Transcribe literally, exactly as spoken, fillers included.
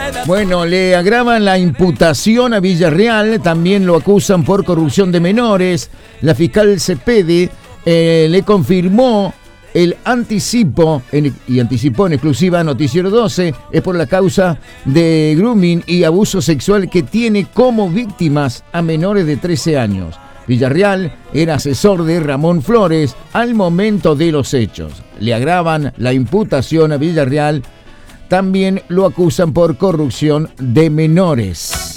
Bueno, le agravan la imputación a Villarreal, también lo acusan por corrupción de menores. La fiscal Cepede eh, le confirmó el anticipo en, y anticipó en exclusiva Noticiero doce, es por la causa de grooming y abuso sexual que tiene como víctimas a menores de trece años. Villarreal era asesor de Ramón Flores al momento de los hechos. Le agravan la imputación a Villarreal, también lo acusan por corrupción de menores.